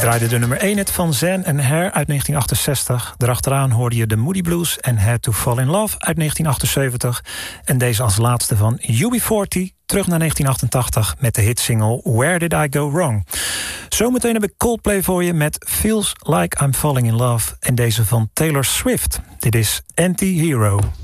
draaide de nummer 1 hit van Zen and Hair uit 1968. Daarachteraan hoorde je de Moody Blues en Had to Fall in Love uit 1978. En deze als laatste van UB40, terug naar 1988 met de hitsingle Where Did I Go Wrong. Zometeen heb ik Coldplay voor je met Feels Like I'm Falling in Love en deze van Taylor Swift. Dit is Anti-Hero.